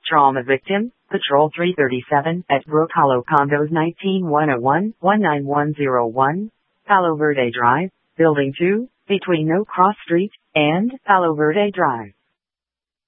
Trauma victim, Patrol 337 at Brook Hollow Condos 19101-19101, Palo Verde Drive, Building 2, between No Cross Street and Palo Verde Drive.